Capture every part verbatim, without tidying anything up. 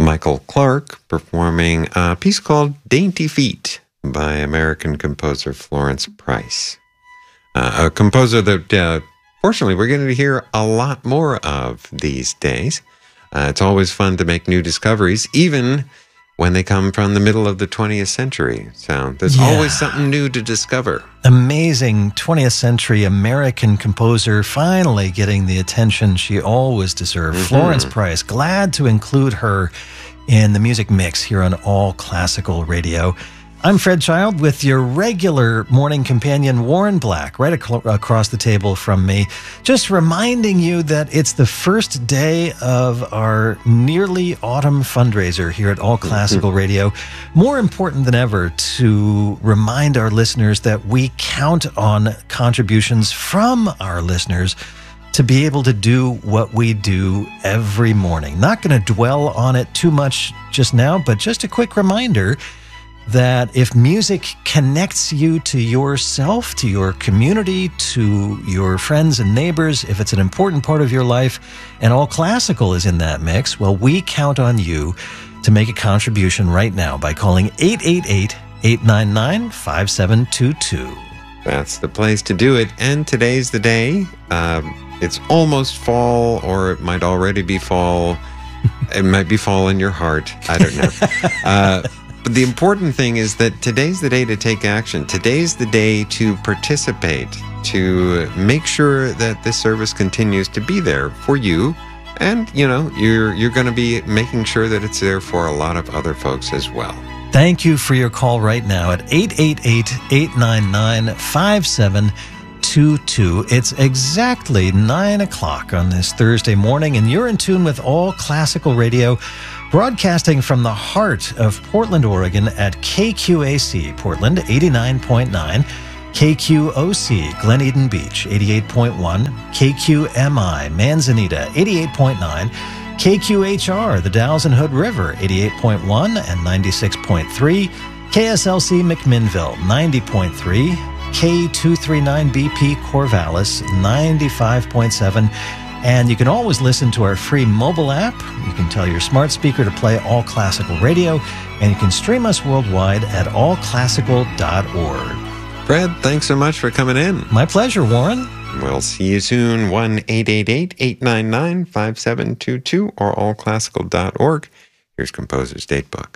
Michael Clarke performing a piece called Dainty Feet by American composer Florence Price. Uh, a composer that, uh, fortunately, we're going to hear a lot more of these days. Uh, it's always fun to make new discoveries, even when they come from the middle of the twentieth century. So there's yeah. always something new to discover. Amazing twentieth century American composer finally getting the attention she always deserved. Mm-hmm. Florence Price, glad to include her in the music mix here on All Classical Radio. I'm Fred Child with your regular morning companion, Warren Black, right ac- across the table from me. Just reminding you that it's the first day of our nearly autumn fundraiser here at All Classical mm-hmm. Radio. More important than ever to remind our listeners that we count on contributions from our listeners to be able to do what we do every morning. Not going to dwell on it too much just now, but just a quick reminder that if music connects you to yourself, to your community, to your friends and neighbors, if it's an important part of your life, and All Classical is in that mix, well, we count on you to make a contribution right now by calling eight eight eight, eight nine nine, five seven two two. That's the place to do it. And today's the day. Um, it's almost fall, or it might already be fall. It might be fall in your heart. I don't know. uh, But the important thing is that today's the day to take action. Today's the day to participate, to make sure that this service continues to be there for you. And, you know, you're you're going to be making sure that it's there for a lot of other folks as well. Thank you for your call right now at eight eight eight, eight nine nine, five seven two two. It's exactly nine o'clock on this Thursday morning, and you're in tune with All Classical Radio, broadcasting from the heart of Portland, Oregon at K Q A C Portland eighty-nine point nine, K Q O C Glen Eden Beach eighty-eight point one, K Q M I Manzanita eighty-eight point nine, K Q H R the Dalles and Hood River eighty-eight point one and ninety-six point three, K S L C McMinnville ninety point three, K two thirty-nine B P Corvallis ninety-five point seven. And you can always listen to our free mobile app. You can tell your smart speaker to play All Classical Radio, and you can stream us worldwide at all classical dot org. Fred, thanks so much for coming in. My pleasure, Warren. We'll see you soon. one eight eight eight, eight nine nine, five seven two two or all classical dot org. Here's Composer's Datebook.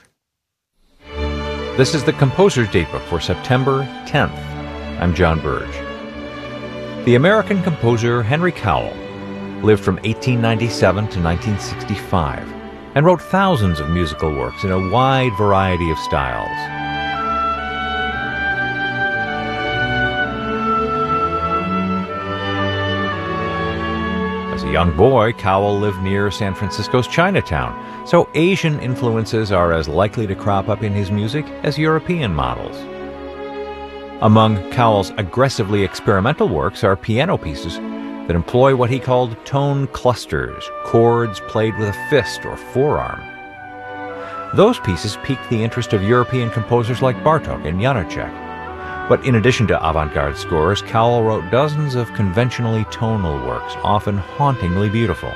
This is the Composer's Datebook for September tenth. I'm John Burge. The American composer Henry Cowell lived from eighteen ninety-seven to nineteen sixty-five and wrote thousands of musical works in a wide variety of styles. As a young boy, Cowell lived near San Francisco's Chinatown, so Asian influences are as likely to crop up in his music as European models. Among Cowell's aggressively experimental works are piano pieces that employ what he called tone clusters, chords played with a fist or forearm. Those pieces piqued the interest of European composers like Bartók and Janacek. But in addition to avant-garde scores, Cowell wrote dozens of conventionally tonal works, often hauntingly beautiful.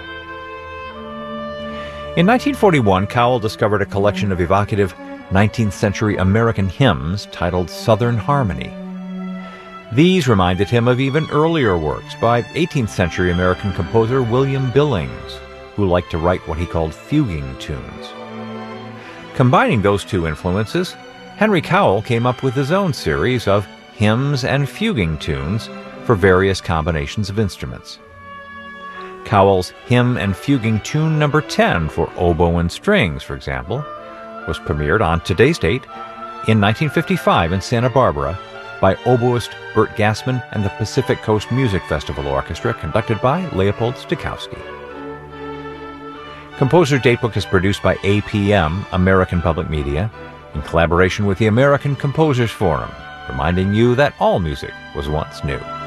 In nineteen forty-one, Cowell discovered a collection of evocative nineteenth century American hymns titled Southern Harmony. These reminded him of even earlier works by eighteenth century American composer William Billings, who liked to write what he called fuguing tunes. Combining those two influences, Henry Cowell came up with his own series of hymns and fuguing tunes for various combinations of instruments. Cowell's Hymn and Fuguing Tune number ten for oboe and strings, for example, was premiered on today's date in nineteen fifty-five in Santa Barbara by oboist Bert Gassman and the Pacific Coast Music Festival Orchestra, conducted by Leopold Stokowski. Composer's Datebook is produced by A P M, American Public Media, in collaboration with the American Composers Forum, reminding you that all music was once new.